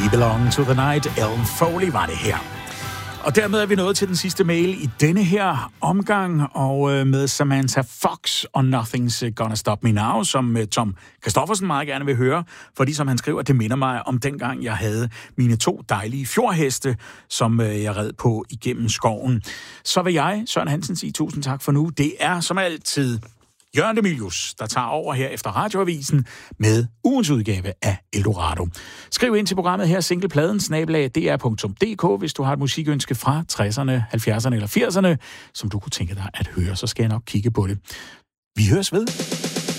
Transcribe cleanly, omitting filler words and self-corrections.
We Belong to the Night. Ellen Foley var det her. Og dermed er vi nået til den sidste mail i denne her omgang, og med Samantha Fox og Nothing's Gonna Stop Me Now, som Tom Kristoffersen meget gerne vil høre, fordi som han skriver, det minder mig om dengang, jeg havde mine 2 dejlige fjordheste, som jeg red på igennem skoven. Så vil jeg, Søren Hansen, sige tusind tak for nu. Det er som altid Jørgen Demilius, der tager over her efter Radioavisen med ugens udgave af Eldorado. Skriv ind til programmet her, singlepladen@dr.dk, hvis du har et musikønske fra 60'erne, 70'erne eller 80'erne, som du kunne tænke dig at høre, så skal jeg nok kigge på det. Vi høres ved.